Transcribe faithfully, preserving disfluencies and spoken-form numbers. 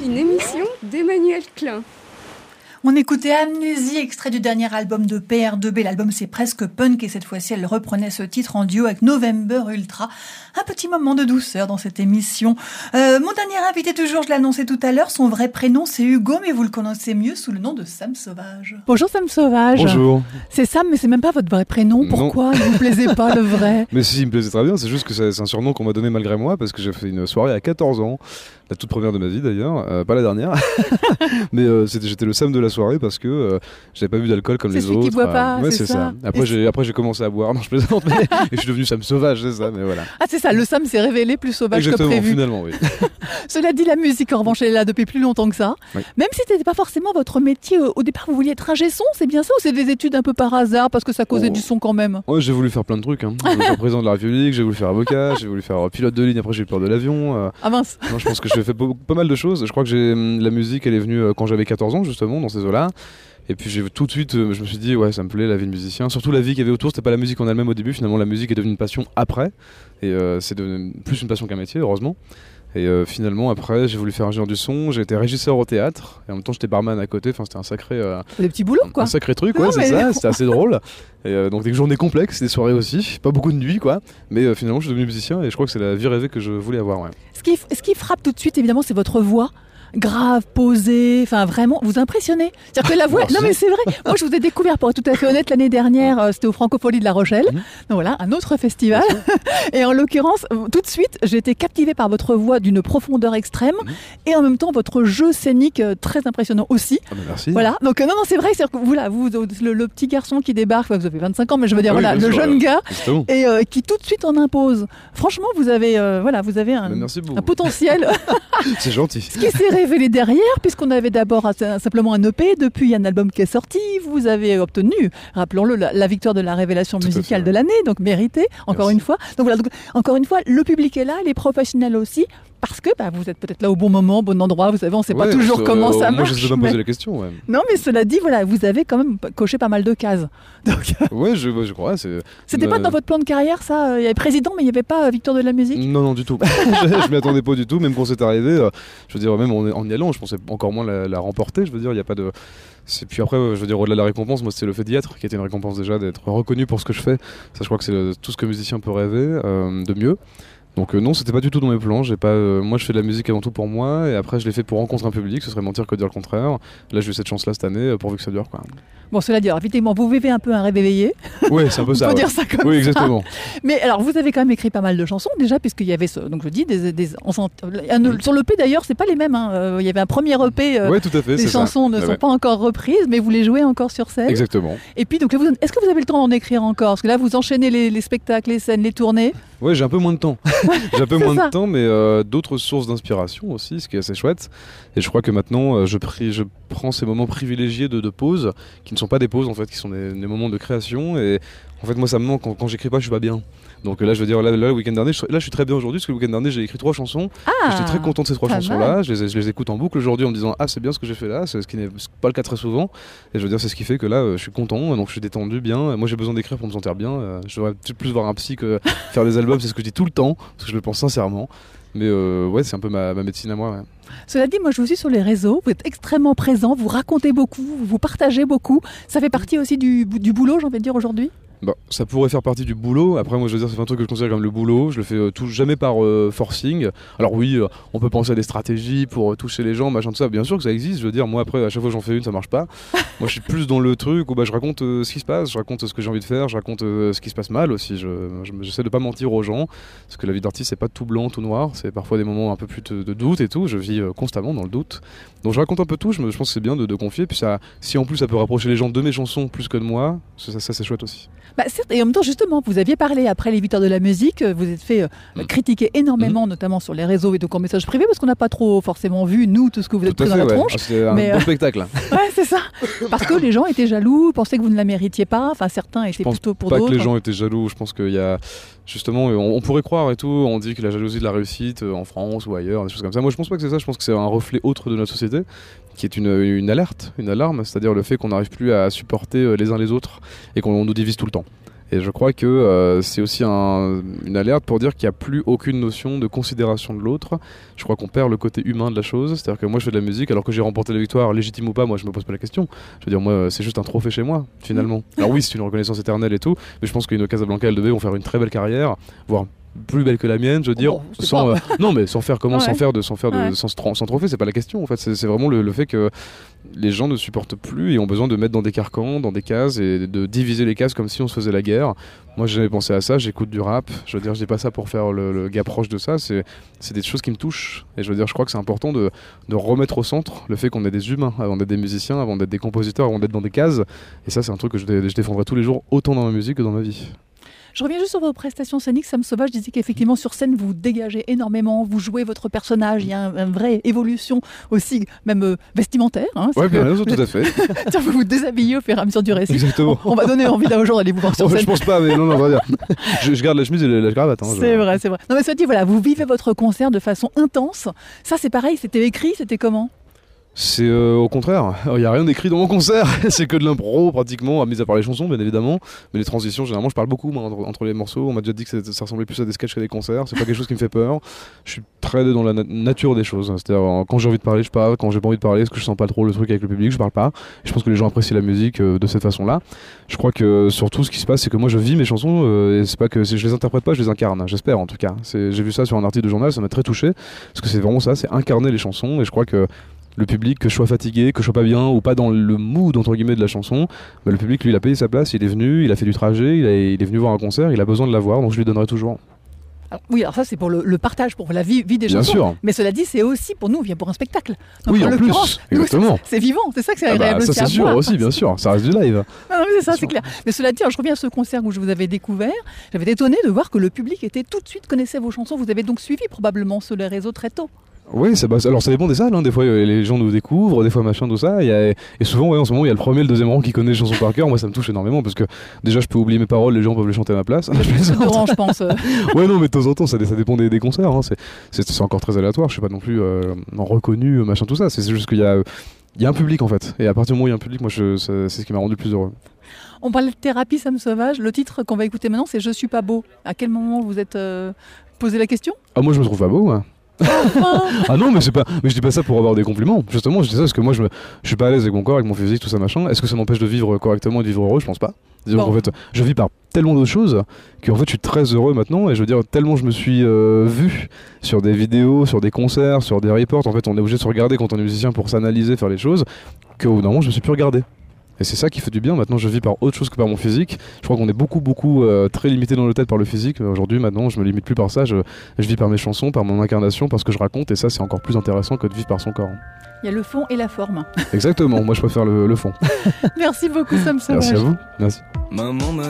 une émission d'Emmanuel Klein. On écoutait Amnésie, extrait du dernier album de P R deux B. L'album c'est presque punk et cette fois-ci elle reprenait ce titre en duo avec November Ultra. Un petit moment de douceur dans cette émission. Euh, mon dernier invité toujours, je l'ai annoncé tout à l'heure, son vrai prénom c'est Hugo, mais vous le connaissez mieux sous le nom de Sam Sauvage. Bonjour Sam Sauvage. Bonjour. C'est Sam, mais c'est même pas votre vrai prénom. Pourquoi il vous plaisait pas le vrai? Mais si, il me plaisait très bien, c'est juste que c'est un surnom qu'on m'a donné malgré moi parce que j'ai fait une soirée à quatorze ans. La toute première de ma vie d'ailleurs, euh, pas la dernière. Mais euh, c'était, j'étais le Sam de la soirée parce que euh, j'avais pas bu d'alcool comme c'est les autres. C'est qui boit pas, euh, ouais, c'est, c'est ça. ça. Après j'ai, après j'ai commencé à boire, non je plaisante, mais et je suis devenu Sam Sauvage, c'est ça, mais voilà. Ah c'est ça, le Sam s'est révélé plus sauvage Exactement, que prévu. Finalement, oui. Cela dit, la musique en revanche elle est là depuis plus longtemps que ça. Oui. Même si c'était pas forcément votre métier, au départ vous vouliez être ingé son, c'est bien ça ou c'est des études un peu par hasard parce que ça causait oh. du son quand même? Ouais, j'ai voulu faire plein de trucs. Hein. J'ai voulu faire président de la République, j'ai voulu faire avocat, j'ai voulu faire pilote de ligne. Après j'ai eu peur de l'avion. Euh... Ah mince. Non, je pense que j'ai fait pas mal de choses. Je crois que j'ai la musique, elle est venue quand j'avais quatorze ans justement dans ces eaux-là. Et puis j'ai tout de suite, je me suis dit ouais ça me plaît la vie de musicien. Surtout la vie qu'il y avait autour. C'était pas la musique en elle-même au début. Finalement la musique est devenue une passion après. Et euh, c'est devenu plus une passion qu'un métier heureusement. Et euh, finalement après j'ai voulu faire ingénieur du son, j'ai été régisseur au théâtre et en même temps j'étais barman à côté, enfin c'était un sacré euh, des petits boulots quoi. Un sacré truc, non, ouais, c'est mais... ça, c'était assez drôle. Et euh, donc des journées complexes, des soirées aussi, pas beaucoup de nuits quoi. Mais euh, finalement je suis devenu musicien et je crois que c'est la vie rêvée que je voulais avoir, ouais. Ce qui, ce qui frappe tout de suite évidemment c'est votre voix. Grave, posée, enfin vraiment, vous impressionnez. C'est-à-dire que la voix, non mais c'est vrai. Moi je vous ai découvert pour être tout à fait honnête l'année dernière, euh, c'était au Francophonie de La Rochelle. Mmh. Donc voilà, un autre festival. Et en l'occurrence, tout de suite, j'ai été captivée par votre voix d'une profondeur extrême mmh. et en même temps votre jeu scénique euh, très impressionnant aussi. Ah bah merci. Voilà. Donc euh, non non, c'est vrai, c'est que vous là, vous le, le petit garçon qui débarque, vous avez vingt-cinq ans, mais je veux dire ah voilà, oui, le sûr, jeune euh, gars justement. et euh, qui tout de suite en impose. Franchement, vous avez euh, voilà, vous avez un, un potentiel. C'est gentil. Ce qui s'est révélé derrière, puisqu'on avait d'abord un, simplement un E P, depuis il y a un album qui est sorti, vous avez obtenu, rappelons-le, la, la victoire de la révélation Tout musicale de l'année, donc méritée, encore Merci. une fois. Donc voilà, donc, encore une fois, le public est là, les professionnels aussi, parce que bah, vous êtes peut-être là au bon moment, au bon endroit, vous savez, on ne sait ouais, pas toujours comment euh, ça moi, marche. Moi, je ne sais pas mais... poser la question. Ouais. Non, mais cela dit, voilà, vous avez quand même coché pas mal de cases. Donc... Oui, je, ouais, je crois. C'est... C'était euh... pas dans votre plan de carrière, ça? Il y avait président, mais il n'y avait pas victoire de la musique? Non, non, du tout. je ne m'y attendais pas du tout, même quand c'est arrivé. Euh, je veux dire, même en, en y allant, je pensais encore moins la, la remporter. Je veux dire, il n'y a pas de... C'est... Puis après, je veux dire, au-delà de la récompense, moi, c'est le fait d'y être, qui était une récompense déjà, d'être reconnu pour ce que je fais. Ça, je crois que c'est le, tout ce que musicien peut rêver euh, de mieux. Donc euh, non, c'était pas du tout dans mes plans. J'ai pas, euh, moi, je fais de la musique avant tout pour moi, et après, je l'ai fait pour rencontrer un public. Ce serait mentir que de dire le contraire. Là, j'ai eu cette chance-là cette année, euh, pourvu que ça dure, quoi. Bon, cela dit, alors, effectivement, vous vivez un peu un rêve éveillé. Oui, c'est un peu ça. On peut ouais. dire ça comme oui, ça. exactement. Mais alors, vous avez quand même écrit pas mal de chansons déjà, puisqu'il y avait, ce, donc je dis, des, des, on un, sur l'E P d'ailleurs, c'est pas les mêmes. Hein. Euh, il y avait un premier E P. Euh, oui, tout à fait. Les chansons ça. ne ouais, sont ouais. pas encore reprises, mais vous les jouez encore sur scène. Exactement. Et puis, donc, vous, est-ce que vous avez le temps d'en écrire encore? Parce que là, vous enchaînez les, les spectacles, les scènes, les tournées. Ouais, j'ai un peu moins de temps. j'ai un peu moins ça. de temps, mais euh, d'autres sources d'inspiration aussi, ce qui est assez chouette. Et je crois que maintenant, euh, je, prie, je prends ces moments privilégiés de, de pause, qui ne sont pas des pauses en fait, qui sont des, des moments de création. Et en fait, moi, ça me manque quand, quand j'écris pas, je suis pas bien. Donc là, je veux dire, là, là le week-end dernier, je, là, je suis très bien aujourd'hui, parce que le week-end dernier, j'ai écrit trois chansons. Ah, j'étais très content de ces trois chansons-là. Je les, je les écoute en boucle aujourd'hui en me disant, ah, c'est bien ce que j'ai fait là, c'est ce qui n'est pas le cas très souvent. Et je veux dire, c'est ce qui fait que là, euh, je suis content, donc je suis détendu bien. Moi, j'ai besoin d'écrire pour me sentir bien. Euh, je devrais plus voir un psy que faire des albums, c'est ce que je dis tout le temps, parce que je le pense sincèrement. Mais euh, ouais, c'est un peu ma, ma médecine à moi. Ouais. Cela dit, moi je vous suis sur les réseaux, vous êtes extrêmement présent, vous racontez beaucoup, vous partagez beaucoup. Ça fait partie aussi du, du boulot, j'ai envie de dire, aujourd'hui? Bah, ça pourrait faire partie du boulot. Après, moi, je veux dire, c'est un truc que je considère comme le boulot. Je le fais euh, tout, jamais par euh, forcing. Alors oui, euh, on peut penser à des stratégies pour euh, toucher les gens, machin, tout ça. Bien sûr que ça existe. Je veux dire, moi, après, à chaque fois que j'en fais une, ça marche pas. Moi, je suis plus dans le truc où bah, je raconte euh, ce qui se passe, je raconte ce que j'ai envie de faire, je raconte euh, ce qui se passe mal aussi. Je, je, j'essaie de pas mentir aux gens, parce que la vie d'artiste, c'est pas tout blanc, tout noir. C'est parfois des moments un peu plus de, de doute et tout. Je vis euh, constamment dans le doute. Donc, je raconte un peu tout. Je, me, je pense que c'est bien de, de confier. Puis ça, si en plus ça peut rapprocher les gens de mes chansons plus que de moi, ça, ça, ça c'est chouette aussi. Bah, certes, et en même temps, justement, vous aviez parlé après les victoires de la musique, vous êtes fait euh, mmh. critiquer énormément, mmh. notamment sur les réseaux et donc en message privé, parce qu'on n'a pas trop forcément vu, nous, tout ce que vous êtes tout pris fait, dans la ouais. tronche. Ah, c'était un mais, bon euh... spectacle. Ouais, c'est ça. Parce que les gens étaient jaloux, pensaient que vous ne la méritiez pas. Enfin, certains étaient plutôt pour d'autres. Je pense pas que les gens étaient jaloux. Je pense qu'il y a justement, on, on pourrait croire et tout. On dit que la jalousie de la réussite euh, en France ou ailleurs, des choses comme ça. Moi, je pense pas que c'est ça. Je pense que c'est un reflet autre de notre société, qui est une, une alerte, une alarme, c'est-à-dire le fait qu'on n'arrive plus à supporter les uns les autres et qu'on nous divise tout le temps. Et je crois que euh, c'est aussi un, une alerte pour dire qu'il n'y a plus aucune notion de considération de l'autre. Je crois qu'on perd le côté humain de la chose. C'est-à-dire que moi je fais de la musique alors que j'ai remporté la victoire, légitime ou pas, moi je me pose pas la question. Je veux dire, moi c'est juste un trophée chez moi, finalement. Alors oui, c'est une reconnaissance éternelle et tout, mais je pense qu'une Casablanca L deux B vont faire une très belle carrière, voire plus belle que la mienne, je veux dire, Oh, sans, euh, non mais sans faire comment, Ouais. sans faire de, sans faire de, Ouais. sans, tro- sans trophée, c'est pas la question. En fait, c'est, c'est vraiment le, le fait que les gens ne supportent plus et ont besoin de mettre dans des carcans, dans des cases et de diviser les cases comme si on se faisait la guerre. Moi, j'ai jamais pensé à ça. J'écoute du rap. Je veux dire, je dis pas ça pour faire le, le gars proche de ça. C'est, c'est des choses qui me touchent. Et je veux dire, je crois que c'est important de, de remettre au centre le fait qu'on est des humains avant d'être des musiciens, avant d'être des compositeurs, avant d'être dans des cases. Et ça, c'est un truc que je, dé- je défendrai tous les jours, autant dans ma musique que dans ma vie. Je reviens juste sur vos prestations scéniques. Sam Sauvage disait qu'effectivement, sur scène, vous dégagez énormément, vous jouez votre personnage. Il y a un- une vraie évolution aussi, même euh, vestimentaire. Hein, Ouais, C'est-à-dire bien que sûr, tout à fait. vous vous vous déshabillez au fur et à mesure du récit. Exactement. On va donner envie aux gens d'aller vous voir sur Oh, scène. je pense pas, mais non, non, on va dire. Je, je garde la chemise et la, la cravate. Hein, je- C'est vrai, c'est vrai. Non mais ça dit, voilà, vous vivez votre concert de façon intense. Ça c'est pareil, c'était écrit, c'était comment ? C'est euh, au contraire, il n'y a rien d'écrit dans mon concert, c'est que de l'impro pratiquement, à mis à part les chansons bien évidemment, mais les transitions, généralement je parle beaucoup moi, entre, entre les morceaux, on m'a déjà dit que ça, ça ressemblait plus à des sketchs qu'à des concerts, c'est pas quelque chose qui me fait peur, je suis très dans la na- nature des choses, c'est-à-dire euh, quand j'ai envie de parler je parle, quand j'ai pas envie de parler, parce que je sens pas trop le truc avec le public, je parle pas, et je pense que les gens apprécient la musique euh, de cette façon-là. Je crois que surtout ce qui se passe c'est que moi je vis mes chansons, euh, et c'est pas que si je les interprète pas, je les incarne, j'espère en tout cas. C'est, j'ai vu ça sur un article de journal, ça m'a très touché, parce que c'est vraiment ça, c'est incarner les chansons, et je crois que le public, que je sois fatigué, que je sois pas bien ou pas dans le mood entre guillemets de la chanson, bah, le public lui il a payé sa place, il est venu, il a fait du trajet, il, a- il est venu voir un concert, il a besoin de la voir, donc je lui donnerai toujours. Alors, oui, alors ça c'est pour le, le partage, pour la vie, vie des Bien chansons. sûr. Mais cela dit, c'est aussi pour nous, on vient pour un spectacle. Donc, Oui, en plus, l'occurrence, nous, exactement. C'est, c'est vivant, c'est ça que c'est Ah bah, agréable ça aussi c'est à sûr voir. aussi, bien sûr, ça reste du live. Non, non, mais c'est ça, Bien c'est sûr. clair. Mais cela dit, alors, je reviens à ce concert où je vous avais découvert. J'avais été étonnée de voir que le public était tout de suite connaissait vos chansons. Vous avez donc suivi probablement sur les réseaux très tôt. Oui, ça, bah, alors ça dépend des salles, hein. Des fois euh, les gens nous découvrent, des fois machin, tout ça. Il y a, et souvent, ouais, en ce moment, il y a le premier et le deuxième rang qui connaît les chansons par cœur. Moi, ça me touche énormément parce que déjà, je peux oublier mes paroles, les gens peuvent les chanter à ma place. Je plaisante. De rang, je pense. euh. Ouais, non, mais de temps en temps, ça, ça dépend des, des concerts. Hein. C'est, c'est, c'est encore très aléatoire. Je suis pas non plus euh, reconnu, machin, tout ça. C'est, c'est juste qu'il y a, il y a un public en fait. Et à partir du moment où il y a un public, moi, je, c'est, c'est ce qui m'a rendu le plus heureux. On parlait de thérapie, Sam Sauvage. Le titre qu'on va écouter maintenant, c'est Je suis pas beau. À quel moment vous êtes euh, posé la question ? Ah, moi, je me trouve pas beau. Hein. Ah non, mais c'est pas, mais je dis pas ça pour avoir des compliments. Justement, je dis ça parce que moi, je, me, je suis pas à l'aise avec mon corps, avec mon physique, tout ça machin. Est-ce que ça m'empêche de vivre correctement et de vivre heureux ? Je pense pas. Disons Bon. qu'en fait, je vis par tellement d'autres choses qu'en fait, je suis très heureux maintenant. Et je veux dire, tellement je me suis euh, vu sur des vidéos, sur des concerts, sur des reports. En fait, on est obligé de se regarder quand on est musicien pour s'analyser, faire les choses. Qu'au bout d'un moment, je me suis plus regardé. Et c'est ça qui fait du bien. Maintenant, je vis par autre chose que par mon physique. Je crois qu'on est beaucoup, beaucoup euh, très limité dans nos têtes par le physique. Aujourd'hui, maintenant, je me limite plus par ça. Je, je vis par mes chansons, par mon incarnation, par ce que je raconte. Et ça, c'est encore plus intéressant que de vivre par son corps. Il y a le fond et la forme. Exactement. Moi, je préfère le, le fond. Merci beaucoup, Sam Sauvage. Merci à vous. Merci. Maman m'a